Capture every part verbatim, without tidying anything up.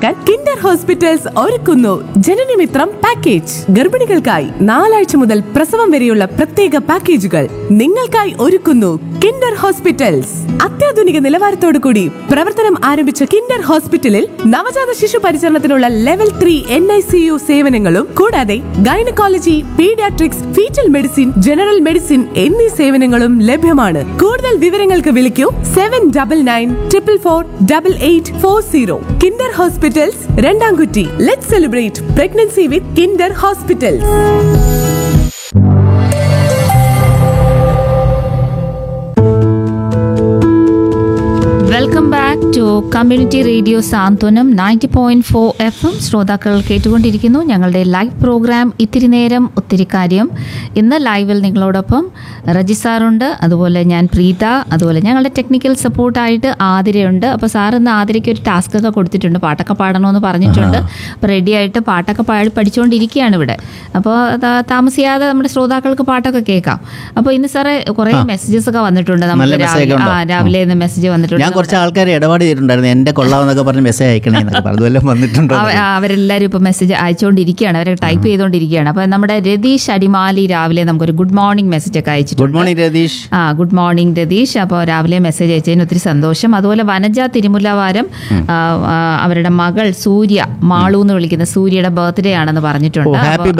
സ്വന്തമാക്കാൻ Kinder hospitals ഒരുക്കുന്നു ജനനമിത്രം package. ഗർഭിണികൾക്കായി നാലാഴ്ച മുതൽ പ്രസവം വരെയുള്ള പ്രത്യേക പാക്കേജുകൾ നിങ്ങൾക്കായി ഒരുക്കുന്നു കിൻഡർ ഹോസ്പിറ്റൽസ്. അത്യാധുനിക നിലവാരത്തോടു കൂടി പ്രവർത്തനം ആരംഭിച്ച കിൻഡർ ഹോസ്പിറ്റലിൽ നവജാത ശിശു പരിചരണത്തിനുള്ള level three N I C U സേവനങ്ങളും കൂടാതെ gynaecology, paediatrics, fetal medicine, general medicine എന്നീ സേവനങ്ങളും ലഭ്യമാണ്. കൂടുതൽ വിവരങ്ങൾക്ക് വിളിക്കൂ seven double nine triple four double eight four zero. Kinder hospitals, രണ്ടാംകുറ്റി. Let's celebrate pregnancy with Kinder hospitals. Welcome back to community radio Santhwanam ninety point four F M. ശ്രോതാക്കൾ കേട്ടുകൊണ്ടിരിക്കുന്നു ഞങ്ങളുടെ live programme ഇത്തിരി നേരം ഒത്തിരി കാര്യം. ഇന്ന് ലൈവിൽ നിങ്ങളോടൊപ്പം റജി സാറുണ്ട്, അതുപോലെ ഞാൻ പ്രീത, അതുപോലെ ഞങ്ങളുടെ ടെക്നിക്കൽ സപ്പോർട്ടായിട്ട് ആതിരയുണ്ട്. അപ്പോൾ സാർ ഇന്ന് ആതിരയ്ക്ക് ഒരു ടാസ്ക് ഒക്കെ കൊടുത്തിട്ടുണ്ട്, പാട്ടൊക്കെ പാടണമെന്ന് പറഞ്ഞിട്ടുണ്ട്. അപ്പോൾ റെഡി ആയിട്ട് പാട്ടൊക്കെ പാടി പഠിച്ചുകൊണ്ടിരിക്കുകയാണ് ഇവിടെ. അപ്പോൾ താമസിയാതെ നമ്മുടെ ശ്രോതാക്കൾക്ക് പാട്ടൊക്കെ കേൾക്കാം. അപ്പോൾ ഇന്ന് സാറേ കുറേ മെസ്സേജസ് ഒക്കെ വന്നിട്ടുണ്ട്. നമുക്ക് രാവിലെ ഇന്ന് മെസ്സേജ് വന്നിട്ടുണ്ട്. കുറച്ച് ആൾക്കാർ ഇടപാട് ചെയ്തിട്ടുണ്ടായിരുന്നു, എന്റെ കൊള്ളാമെന്നൊക്കെ പറഞ്ഞ് മെസ്സേജ് അയക്കണേ അതുവല്ലം വന്നിട്ടുണ്ടോ? അവരെല്ലാവരും ഇപ്പൊ മെസ്സേജ് അയച്ചുകൊണ്ടിരിക്കുകയാണ്, അവരെ ടൈപ്പ് ചെയ്തുകൊണ്ടിരിക്കുകയാണ്. അപ്പൊ നമ്മുടെ രതീഷ് അടിമാലി രാവിലെ നമുക്കൊരു ഗുഡ് മോർണിംഗ് മെസ്സേജ് ഒക്കെ അയച്ചിട്ടുണ്ട്. Good morning Ratheesh. ആ ഗുഡ് മോർണിംഗ് രതീഷ്. അപ്പോൾ രാവിലെ മെസ്സേജ് അയച്ചതിന് ഒത്തിരി സന്തോഷം. അതുപോലെ വനജ തിരുമുല്ലവാരം അവരുടെ മകൾ സൂര്യ, മാളു എന്ന് വിളിക്കുന്ന സൂര്യയുടെ ബർത്ത്ഡേ ആണെന്ന് പറഞ്ഞിട്ടുണ്ട്.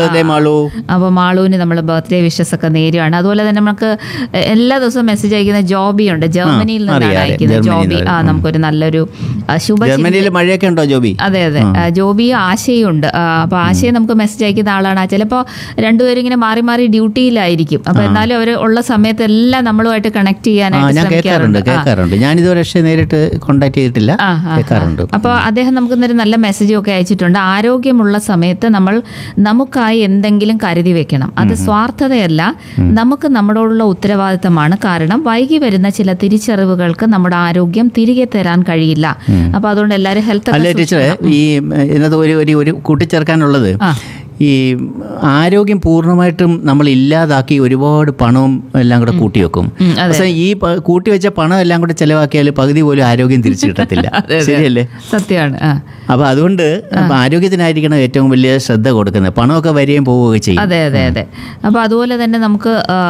അപ്പോൾ മാളുവിന് നമ്മൾ ബർത്ത്ഡേ വിഷസ് ഒക്കെ നേരുകയാണ്. അതുപോലെ തന്നെ നമുക്ക് എല്ലാ ദിവസവും മെസ്സേജ് അയക്കുന്ന ജോബി ഉണ്ട്, ജർമ്മനിയിൽ നിന്നാണ് അയക്കുന്നത്. ജോബി ആ നമുക്കൊരു നല്ലൊരു ശുഭ. മഴയൊക്കെ ഉണ്ടോ ജോബി? അതെ അതെ, ജോബി ആശയുണ്ട്. അപ്പൊ ആശയം നമുക്ക് മെസ്സേജ് അയക്കുന്ന ആളാണ്. ചിലപ്പോൾ രണ്ടുപേരും ഇങ്ങനെ മാറി മാറി ഡ്യൂട്ടിയിലായിരിക്കും. അപ്പൊ എന്നാലും അവർ ഉള്ള സമയത്തെല്ലാം നമ്മളുമായിട്ട് കണക്ട് ചെയ്യാനായിട്ട് ശ്രമിക്കാറുണ്ട്. ഞാൻ ഇതുവരെ നേരിട്ട് കോൺടാക്ട് ചെയ്തിട്ടില്ല. അപ്പോൾ അദ്ദേഹം നമുക്ക് ഇന്നൊരു നല്ല മെസ്സേജും ഒക്കെ അയച്ചിട്ടുണ്ട്. ആരോഗ്യമുള്ള സമയത്ത് നമ്മൾ നമുക്കായി എന്തെങ്കിലും കരുതി വെക്കണം. അത് സ്വാർത്ഥതയല്ല, നമുക്ക് നമ്മളോടുള്ള ഉത്തരവാദിത്തമാണ്. കാരണം വൈകി വരുന്ന ചില തിരിച്ചറിവുകൾക്ക് നമ്മുടെ ആരോഗ്യം തിരികെ തരാൻ കഴിയില്ല. അപ്പൊ അതുകൊണ്ട് എല്ലാവരും ഹെൽത്ത് ഈ ഒരു കൂട്ടിച്ചേർക്കാനുള്ളത്, ഈ ആരോഗ്യം പൂർണ്ണമായിട്ടും നമ്മൾ ഇല്ലാതാക്കി ഒരുപാട് പണവും എല്ലാം കൂടെ കൂട്ടി വെക്കും. പക്ഷേ ഈ കൂട്ടി വെച്ച പണം എല്ലാം കൂടെ ചെലവാക്കിയാൽ പകുതി പോലും ആരോഗ്യം തിരിച്ചു കിട്ടത്തില്ല. ശരിയല്ലേ? സത്യമാണ്. അപ്പൊ അതുകൊണ്ട് ആരോഗ്യത്തിനായിരിക്കണം ഏറ്റവും വലിയ ശ്രദ്ധ കൊടുക്കുന്നത്. പണമൊക്കെ വരികയും പോവുകയൊക്കെ ചെയ്യും. അതെ അതെ അതെ. അപ്പൊ അതുപോലെ തന്നെ നമുക്ക്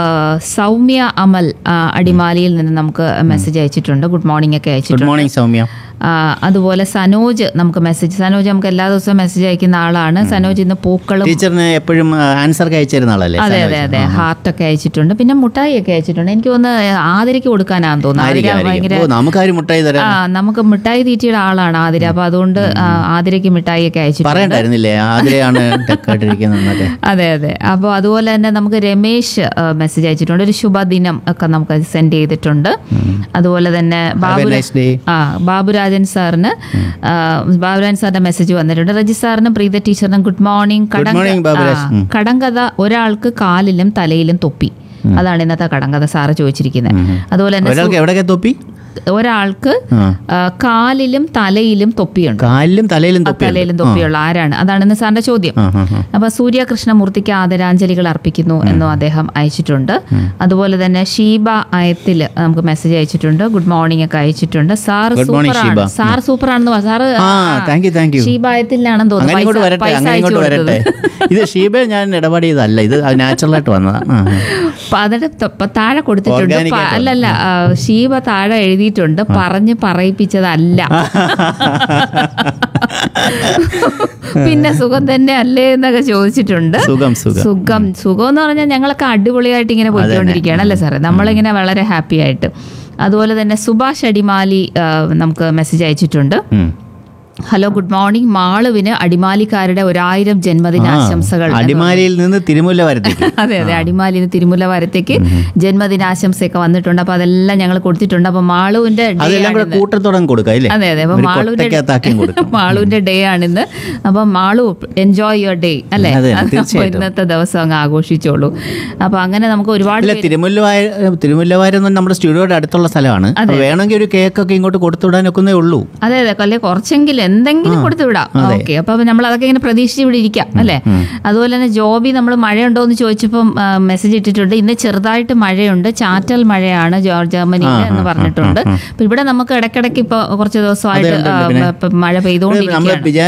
സൗമ്യ അമൽ അടിമാലിയിൽ നിന്ന് നമുക്ക് മെസ്സേജ് അയച്ചിട്ടുണ്ട്. ഗുഡ് മോർണിംഗ് ഒക്കെ അയച്ചിട്ടുണ്ട്. Good morning Soumya. അതുപോലെ സനോജ് നമുക്ക് മെസ്സേജ്, സനോജ് നമുക്ക് എല്ലാ ദിവസവും മെസ്സേജ് അയക്കുന്ന ആളാണ്. സനോജ് ഇന്ന് പൂക്കളും ടീച്ചറിന് എപ്പോഴും ആൻസർ അയച്ചിരുന്ന ആളല്ലേ? അതെ അതെ അതെ. ഹാർട്ടൊക്കെ അയച്ചിട്ടുണ്ട്, പിന്നെ മുട്ടായി ഒക്കെ അയച്ചിട്ടുണ്ട്. എനിക്ക് തോന്നുന്നു ആതിരയ്ക്ക് കൊടുക്കാനാന്ന് തോന്നുന്നു. ഭയങ്കര ആ നമുക്ക് മിഠായി തീറ്റിയുടെ ആളാണ് ആതിര. അപ്പൊ അതുകൊണ്ട് ആതിരയ്ക്ക് മിഠായി ഒക്കെ അയച്ചിട്ടുണ്ട്. അതെ അതെ. അപ്പോൾ അതുപോലെ തന്നെ നമുക്ക് രമേശ് മെസ്സേജ് അയച്ചിട്ടുണ്ട്. ഒരു ശുഭദിനം ഒക്കെ നമുക്ക് സെൻഡ് ചെയ്തിട്ടുണ്ട്. അതുപോലെ തന്നെ ബാബു ആ ബാബുരാജൻ സാറിന് ബാബുരാജൻ സാറിന്റെ മെസ്സേജ് വന്നിട്ടുണ്ട്. റജി സാറിനും പ്രീത ടീച്ചറിനും ഗുഡ് മോർണിംഗ്. കടങ്കഥ, ഒരാൾക്ക് കാലിലും തലയിലും തൊപ്പി. അതാണ് ഇന്നത്തെ കടങ്കഥ സാറ് ചോദിച്ചിരിക്കുന്നത്. അതുപോലെ തന്നെ തൊപ്പി ഒരാൾക്ക് കാലിലും തലയിലും തൊപ്പിയുണ്ട്. കാലിലും തലയിലും തലയിലും തൊപ്പിയുള്ള ആരാണ്? അതാണ് ഇന്ന് സാറിന്റെ ചോദ്യം. അപ്പൊ സൂര്യ കൃഷ്ണമൂർത്തിക്ക് ആദരാഞ്ജലികൾ അർപ്പിക്കുന്നു എന്നും അദ്ദേഹം അയച്ചിട്ടുണ്ട്. അതുപോലെ തന്നെ ഷീബ അയത്തില് നമുക്ക് മെസ്സേജ് അയച്ചിട്ടുണ്ട്. ഗുഡ് മോർണിംഗ് ഒക്കെ അയച്ചിട്ടുണ്ട്. സാറ് സൂപ്പറാണ്, സാർ സൂപ്പറാണെന്ന് സാറ് ഷീബ അയത്തിലാണെന്ന് തോന്നുന്നു പൈസ അയച്ചു കൊടുത്തത്. ഇത് ഷീബ ഞാൻ ഇടപാട് ചെയ്തല്ല, ഇത് നാച്ചുറലായിട്ട് വന്നതാണ്. അതിന്റെ താഴെ കൊടുത്തിട്ടുണ്ട്. അല്ലല്ല, ഷീബ താഴെ എഴുതിയിട്ടുണ്ട്, പറഞ്ഞ് പറയിപ്പിച്ചതല്ല. പിന്നെ സുഖം തന്നെ അല്ലേ എന്നൊക്കെ ചോദിച്ചിട്ടുണ്ട്. സുഖം സുഖം സുഖം എന്ന് പറഞ്ഞാൽ ഞങ്ങളൊക്കെ അടിപൊളിയായിട്ട് ഇങ്ങനെ പോയിക്കൊണ്ടിരിക്കുകയാണ് അല്ലേ സാറേ? നമ്മളിങ്ങനെ വളരെ ഹാപ്പി ആയിട്ട്. അതുപോലെ തന്നെ സുഭാഷ് അടിമാലി നമുക്ക് മെസ്സേജ് അയച്ചിട്ടുണ്ട്. Hello, good morning. മാളുവിന് അടിമാലിക്കാരുടെ ഒരായിരം ജന്മദിനാശംസകൾ. അടിമാലിയിൽ നിന്ന് തിരുമുല്ല വരത്തേക്ക്. അതെ അതെ, അടിമാലിയിൽ നിന്ന് തിരുമുല്ല വരത്തേക്ക് ജന്മദിനാശംസയൊക്കെ വന്നിട്ടുണ്ട്. അപ്പൊ അതെല്ലാം ഞങ്ങൾ കൊടുത്തിട്ടുണ്ട്. അപ്പൊ മാളുവിന്റെ അതെ അതെ അപ്പൊ മാളുവിന്റെ മാളുവിന്റെ ഡേ ആണിന്ന്. അപ്പൊ മാളു എൻജോയ് യുവർ ഡേ അല്ലെ? ഇന്നത്തെ ദിവസം അങ്ങ് ആഘോഷിച്ചോളൂ. അപ്പൊ അങ്ങനെ നമുക്ക് ഒരുപാട് തിരുമുല്ലവാരം നമ്മുടെ സ്റ്റുഡിയോയുടെ അടുത്തുള്ള സ്ഥലമാണ്. വേണമെങ്കിൽ ഒരു കേക്കൊക്കെ ഇങ്ങോട്ട് കൊടുത്തുവിടാനൊക്കെ ഉള്ളൂ. അതെ അതെ, അല്ലെ കുറച്ചെങ്കിലും എന്തെങ്കിലും കൊടുത്തു വിടാം. ഓക്കെ, അപ്പൊ നമ്മൾ അതൊക്കെ ഇങ്ങനെ പ്രതീക്ഷിച്ച് ഇവിടെ ഇരിക്കാം അല്ലെ? അതുപോലെ തന്നെ ജോബി നമ്മൾ മഴയുണ്ടോ എന്ന് ചോദിച്ചപ്പോൾ മെസ്സേജ് ഇട്ടിട്ടുണ്ട്. ഇന്ന് ചെറുതായിട്ട് മഴയുണ്ട്, ചാറ്റൽ മഴയാണ് ജർമ്മനിയിൽ എന്ന് പറഞ്ഞിട്ടുണ്ട്. അപ്പൊ ഇവിടെ നമുക്ക് ഇടയ്ക്കിടയ്ക്ക് ഇപ്പൊ കുറച്ച് ദിവസമായിട്ട് മഴ പെയ്തുകൊണ്ടിരിക്കുകയാണ്.